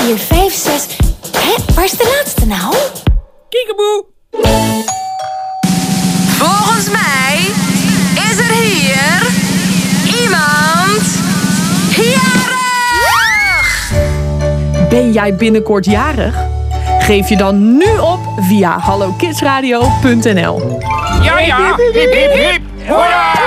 4, 5, 6... Hé, waar is de laatste nou? Kiekeboe. Volgens mij is er hier iemand jarig! Ben jij binnenkort jarig? Geef je dan nu op via hallokidsradio.nl. Ja, hip, hip, hip. Hoera!